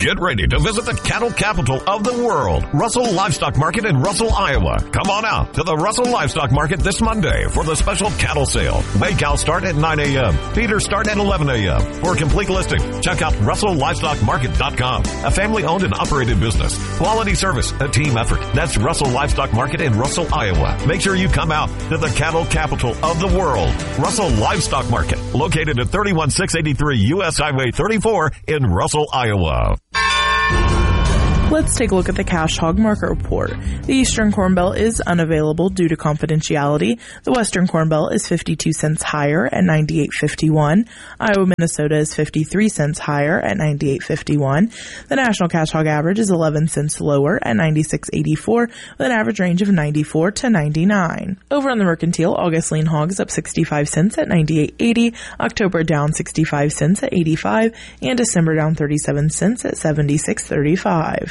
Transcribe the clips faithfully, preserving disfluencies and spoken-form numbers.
Get ready to visit the cattle capital of the world, Russell Livestock Market in Russell, Iowa. Come on out to the Russell Livestock Market this Monday for the special cattle sale. Weigh cows start at nine a.m. Feeders start at eleven a.m. For a complete listing, check out russell livestock market dot com. A family-owned and operated business. Quality service, a team effort. That's Russell Livestock Market in Russell, Iowa. Make sure you come out to the cattle capital of the world, Russell Livestock Market, located at thirty-one six eighty-three U S Highway thirty-four in Russell, Iowa. Let's take a look at the cash hog market report. The Eastern Corn Belt is unavailable due to confidentiality. The Western Corn Belt is fifty-two cents higher at ninety-eight fifty-one. Iowa, Minnesota is fifty-three cents higher at ninety-eight fifty-one. The national cash hog average is eleven cents lower at ninety-six eighty-four with an average range of ninety-four to ninety-nine. Over on the mercantile, August lean hogs up sixty-five cents at ninety-eight eighty, October down sixty-five cents at eighty-five, and December down thirty-seven cents at seventy-six thirty-five.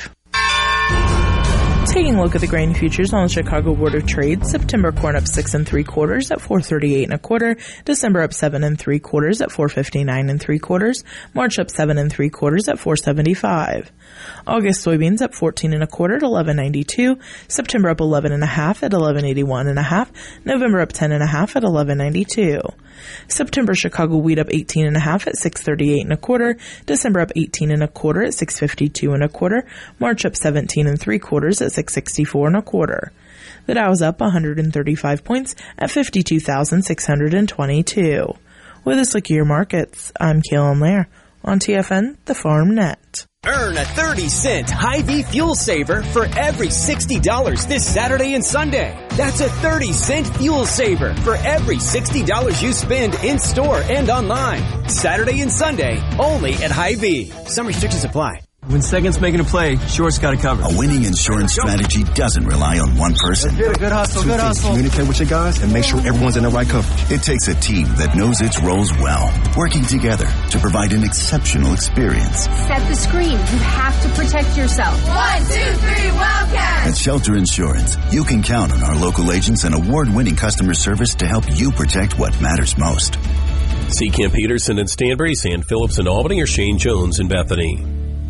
Taking a look at the grain futures on the Chicago Board of Trade, September corn up six and three quarters at four thirty-eight and a quarter. December up seven and three quarters at four fifty-nine and three quarters. March up seven and three quarters at four seventy-five. August soybeans up fourteen and a quarter at eleven ninety-two. September up eleven and a half at eleven eighty-one and a half. November up ten and a half at eleven ninety-two. September Chicago wheat up eighteen and a half at six thirty-eight and a quarter. December up eighteen and a quarter at six fifty-two and a quarter. March up seventeen and three quarters at six sixty-four and a quarter. The Dow is up one hundred thirty-five points at fifty-two thousand six hundred twenty-two. With this look at your markets, I'm Kaylin Lair on T F N, the Farm Net. Earn a thirty cent Hy-Vee fuel saver for every sixty dollars this Saturday and Sunday. That's a thirty cent fuel saver for every sixty dollars you spend in store and online. Saturday and Sunday, only at Hy-Vee. Some restrictions apply. When Second's making a play, Short's got it covered. A winning insurance strategy doesn't rely on one person. Good, good hustle, good hustle. Communicate with your guys and make sure everyone's in the right coverage. It takes a team that knows its roles well, working together to provide an exceptional experience. Set the screen. You have to protect yourself. One, two, three, Wildcats! At Shelter Insurance, you can count on our local agents and award-winning customer service to help you protect what matters most. See Kim Peterson in Stanbury, San Phillips in Albany, or Shane Jones in Bethany.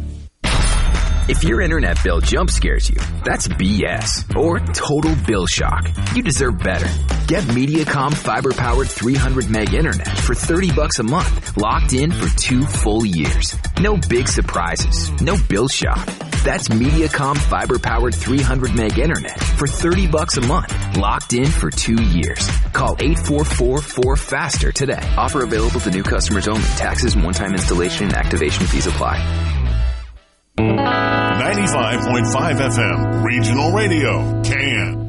If your internet bill jump scares you, that's B S or total bill shock. You deserve better. Get Mediacom fiber-powered three hundred meg internet for thirty bucks a month, locked in for two full years. No big surprises, no bill shock. That's Mediacom fiber-powered three hundred meg internet for thirty bucks a month, locked in for two years. Call eight four four four FASTER today. Offer available to new customers only. Taxes and one-time installation and activation fees apply. ninety-five point five F M, Regional Radio, Can.